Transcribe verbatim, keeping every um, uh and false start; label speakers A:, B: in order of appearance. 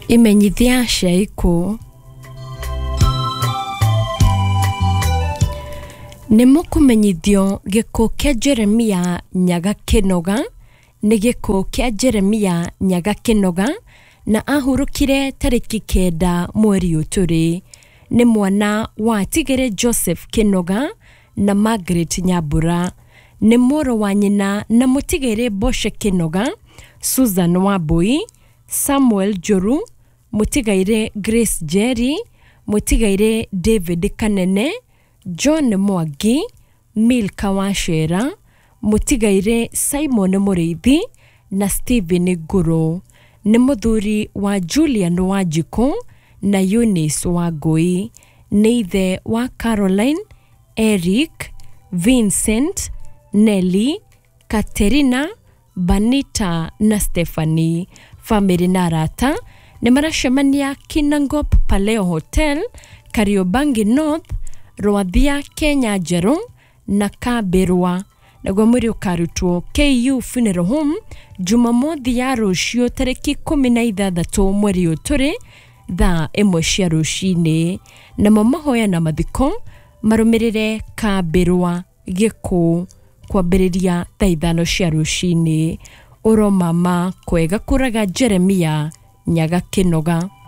A: Imenyithia ciaiko Nimukumenyithio giko kia Jeremia Nyaga Kinoga ni giko kia Jeremia Nyaga Kinoga na ahurukire tariki kenda mweri uturi ni mwana wa Tigere Joseph Kinoga na Margaret Nyambura ni moro wa nyina na mutigere Boshe Kinoga, Susan Wambui, Samuel Joru, mutigaire Grace Jerry, mutigaire David Kanene, John Mwangi, Milka Washera, mutigaire Simon Muriithi na Stephen Guru. Ni muthuri wa Julian Wanjiku na Eunice Wangui. Ni ithe wa Caroline, Eric, Vincent, Nelly, Katerina, Banita na Stephanie. Family na arata ni maracemania Kinangop Paleo Hotel, Kariobangi North, Rwathia Kenya Njeru na Kabirwa. Naguo mwiri ukarutwo K U Funeral Home Jumamothi ya rucio tariki kumi na ithathatu mweri uturi thaa imwe cia rucini, na mahoya na mathiko marumirire Kabirwa Giku kwambiriria thaa ithano cia rucini. Uro mama kwega kuraga Jeremia Nyaga Kinoga.